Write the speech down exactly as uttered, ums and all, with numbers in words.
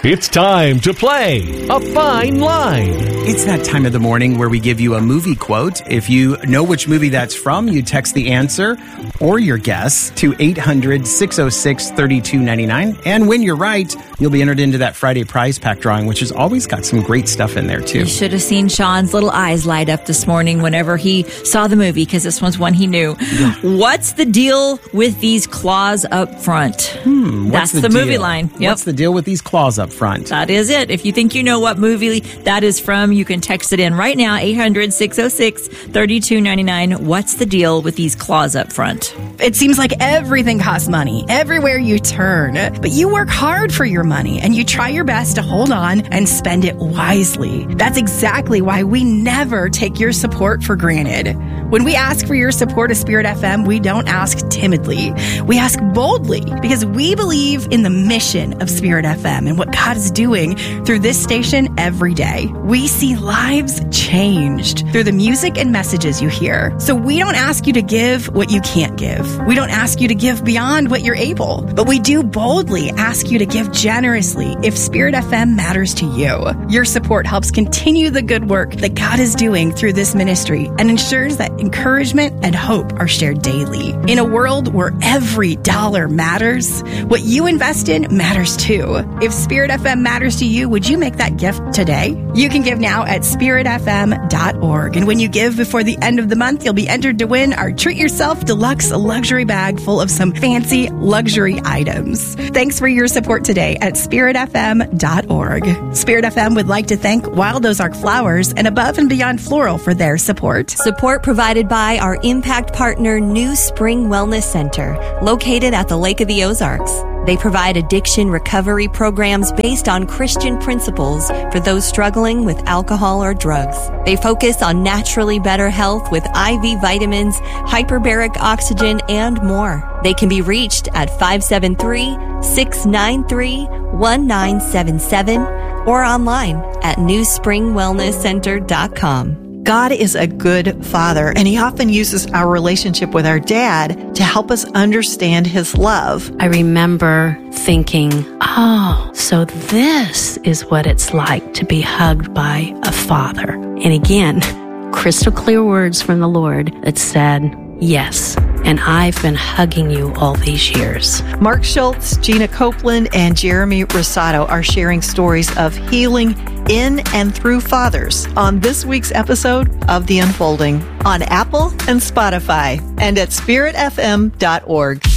It's time to play A Fine Line. It's that time of the morning where we give you a movie quote. If you know which movie that's from, you text the answer or your guess to eight hundred, six oh six, three two nine nine. And when you're right, you'll be entered into that Friday prize pack drawing, which has always got some great stuff in there, too. You should have seen Sean's little eyes light up this morning whenever he saw the movie, because this one's one he knew. Yeah. What's the deal with these claws up front? Hmm, That's the, the movie line. Yep. What's the deal with these claws up front? That is it. If you think you know what movie that is from, you can text it in right now, eight hundred, six oh six, three two nine nine. What's the deal with these claws up front? It seems like everything costs money, everywhere you turn. But you work hard for your money, and you try your best to hold on and spend it wisely. That's exactly why we never take your support for granted. When we ask for your support of Spirit F M, we don't ask timidly. We ask boldly, because we believe in the mission of Spirit F M and what God is doing through this station every day. We see lives changed through the music and messages you hear. So we don't ask you to give what you can't give. We don't ask you to give beyond what you're able, but we do boldly ask you to give generously if Spirit F M matters to you. Your support helps continue the good work that God is doing through this ministry and ensures that encouragement and hope are shared daily. In a world where every dollar matters, what you invest in matters too. If Spirit F M matters to you, would you make that gift today? You can give now at spirit f m dot org. And when you give before the end of the month, you'll be entered to win our Treat Yourself Deluxe luxury bag full of some fancy luxury items. Thanks for your support today at spirit f m dot org. Spirit F M would like to thank Wild Ozark Flowers and Above and Beyond Floral for their support. Support provided by our impact partner, New Spring Wellness Center, located at the Lake of the Ozarks. They provide addiction recovery programs based on Christian principles for those struggling with alcohol or drugs. They focus on naturally better health with I V vitamins, hyperbaric oxygen, and more. They can be reached at five seven three, six nine three, one nine seven seven or online at new spring wellness center dot com. God is a good father, and he often uses our relationship with our dad to help us understand his love. I remember thinking, oh, so this is what it's like to be hugged by a father. And again, crystal clear words from the Lord that said, yes, and I've been hugging you all these years. Mark Schultz, Gina Copeland, and Jeremy Rosado are sharing stories of healing in and through fathers on this week's episode of The Unfolding on Apple and Spotify and at spirit f m dot org.